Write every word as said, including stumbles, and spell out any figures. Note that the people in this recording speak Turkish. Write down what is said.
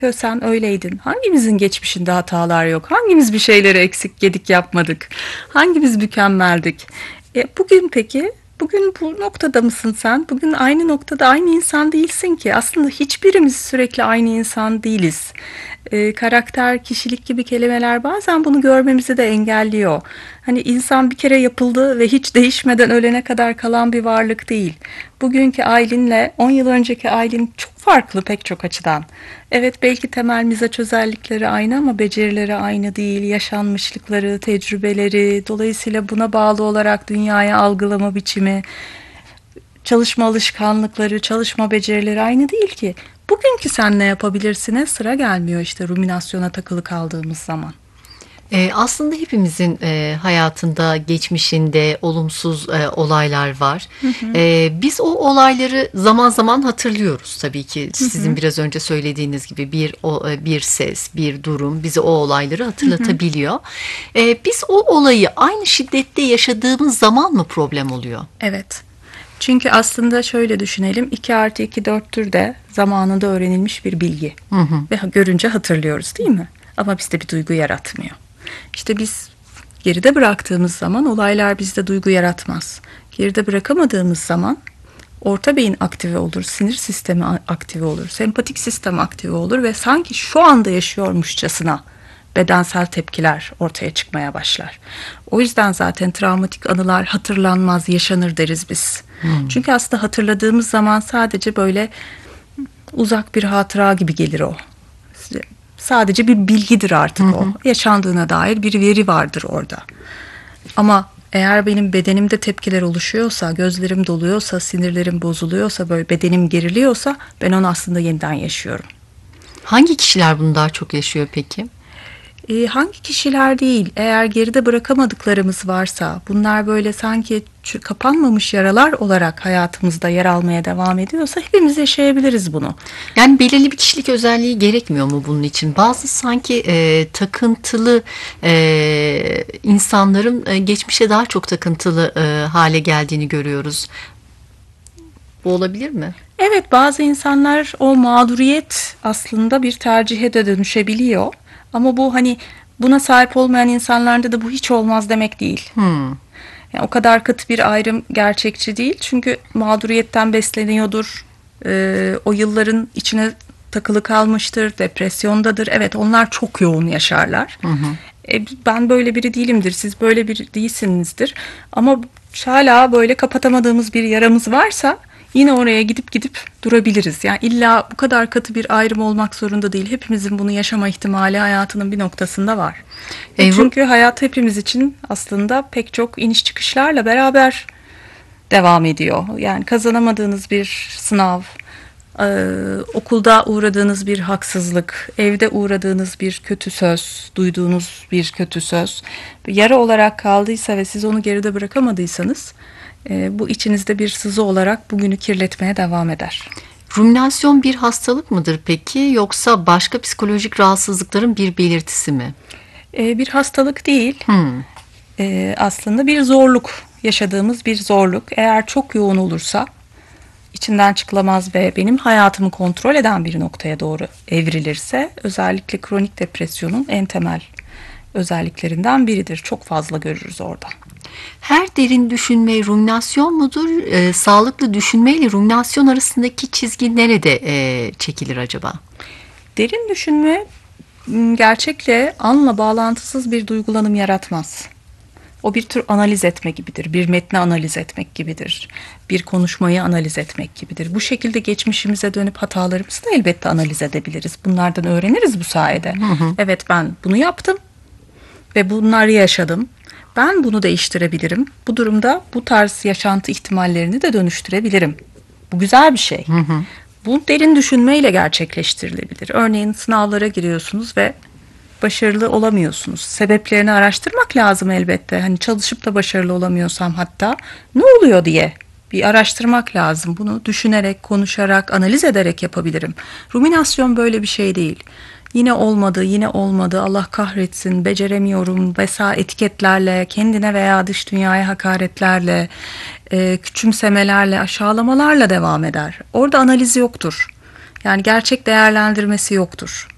Sen öyleydin. Hangimizin geçmişinde hatalar yok? Hangimiz bir şeyleri eksik gedik yapmadık? Hangimiz mükemmeldik? E, bugün peki? Bugün bu noktada mısın sen? Bugün aynı noktada aynı insan değilsin ki. Aslında hiçbirimiz sürekli aynı insan değiliz. E, karakter, kişilik gibi kelimeler bazen bunu görmemizi de engelliyor. Hani insan bir kere yapıldı ve hiç değişmeden ölene kadar kalan bir varlık değil. Bugünkü Aylin'le on yıl önceki Aylin çok farklı pek çok açıdan. Evet, belki temel mizaç özellikleri aynı ama becerileri aynı değil, yaşanmışlıkları, tecrübeleri, dolayısıyla buna bağlı olarak dünyaya algılama biçimi, çalışma alışkanlıkları, çalışma becerileri aynı değil ki. Bugünkü sen ne yapabilirsine sıra gelmiyor işte ruminasyona takılı kaldığımız zaman. Eee, aslında hepimizin, eee, hayatında, geçmişinde olumsuz, eee, olaylar var. Eee, biz o olayları zaman zaman hatırlıyoruz tabii ki. Hı Sizin hı. biraz önce söylediğiniz gibi bir o eee, bir ses, bir durum bize o olayları Hı hı. hatırlatabiliyor. Eee, biz o olayı aynı şiddette yaşadığımız zaman mı problem oluyor? Evet. Çünkü aslında şöyle düşünelim. iki artı iki dörttür de zamanında öğrenilmiş bir bilgi. Hı hı. Ve görünce hatırlıyoruz değil mi? Ama bizde bir duygu yaratmıyor. İşte biz geride bıraktığımız zaman olaylar bizde duygu yaratmaz. Geride bırakamadığımız zaman orta beyin aktive olur, sinir sistemi aktive olur, sempatik sistem aktive olur ve sanki şu anda yaşıyormuşçasına bedensel tepkiler ortaya çıkmaya başlar. O yüzden zaten travmatik anılar hatırlanmaz, yaşanır deriz biz. Hmm. Çünkü aslında hatırladığımız zaman sadece böyle uzak bir hatıra gibi gelir o. Sadece bir bilgidir artık Hı o. hı. Yaşandığına dair bir veri vardır orada. Ama eğer benim bedenimde tepkiler oluşuyorsa, gözlerim doluyorsa, sinirlerim bozuluyorsa, böyle bedenim geriliyorsa ben onu aslında yeniden yaşıyorum. Hangi kişiler bunu daha çok yaşıyor peki? E, hangi kişiler değil, eğer geride bırakamadıklarımız varsa, bunlar böyle sanki kapanmamış yaralar olarak hayatımızda yer almaya devam ediyorsa hepimiz yaşayabiliriz bunu. Yani belirli bir kişilik özelliği gerekmiyor mu bunun için? Bazı sanki e, takıntılı e, insanların e, geçmişe daha çok takıntılı e, hale geldiğini görüyoruz. Bu olabilir mi? Evet, bazı insanlar o mağduriyet aslında bir tercihe de dönüşebiliyor. Ama bu hani buna sahip olmayan insanlarda da bu hiç olmaz demek değil. Hmm. Yani o kadar katı bir ayrım gerçekçi değil. Çünkü mağduriyetten besleniyordur. Ee, o yılların içine takılı kalmıştır, depresyondadır. Evet, onlar çok yoğun yaşarlar. Hı hı. E, ben böyle biri değilimdir, siz böyle biri değilsinizdir. Ama hala böyle kapatamadığımız bir yaramız varsa yine oraya gidip gidip durabiliriz. Yani illa bu kadar katı bir ayrım olmak zorunda değil. Hepimizin bunu yaşama ihtimali hayatının bir noktasında var. E, E, ru- çünkü hayat hepimiz için aslında pek çok iniş çıkışlarla beraber devam ediyor. Yani kazanamadığınız bir sınav, e, okulda uğradığınız bir haksızlık, evde uğradığınız bir kötü söz, duyduğunuz bir kötü söz, yara olarak kaldıysa ve siz onu geride bırakamadıysanız, e, bu içinizde bir sızı olarak bugünü kirletmeye devam eder. Ruminasyon bir hastalık mıdır peki, yoksa başka psikolojik rahatsızlıkların bir belirtisi mi? E, bir hastalık değil, Hmm. e, aslında bir zorluk, yaşadığımız bir zorluk. Eğer çok yoğun olursa, içinden çıkılamaz ve benim hayatımı kontrol eden bir noktaya doğru evrilirse, özellikle kronik depresyonun en temel özelliklerinden biridir. Çok fazla görürüz orada. Her derin düşünme ruminasyon mudur? E, sağlıklı düşünme ile ruminasyon arasındaki çizgi nerede e, çekilir acaba? Derin düşünme gerçekle, anla bağlantısız bir duygulanım yaratmaz. O bir tür analiz etme gibidir. Bir metni analiz etmek gibidir. Bir konuşmayı analiz etmek gibidir. Bu şekilde geçmişimize dönüp hatalarımızı da elbette analiz edebiliriz. Bunlardan öğreniriz bu sayede. Hı hı. Evet, ben bunu yaptım ve bunları yaşadım. Ben bunu değiştirebilirim. Bu durumda bu tarz yaşantı ihtimallerini de dönüştürebilirim. Bu güzel bir şey. Hı hı. Bu derin düşünmeyle gerçekleştirilebilir. Örneğin sınavlara giriyorsunuz ve başarılı olamıyorsunuz. Sebeplerini araştırmak lazım elbette. Hani çalışıp da başarılı olamıyorsam hatta ne oluyor diye bir araştırmak lazım. Bunu düşünerek, konuşarak, analiz ederek yapabilirim. Ruminasyon böyle bir şey değil. Yine olmadı, yine olmadı, Allah kahretsin, beceremiyorum vesaire etiketlerle, kendine veya dış dünyaya hakaretlerle, e, küçümsemelerle, aşağılamalarla devam eder. Orada analizi yoktur. Yani gerçek değerlendirmesi yoktur.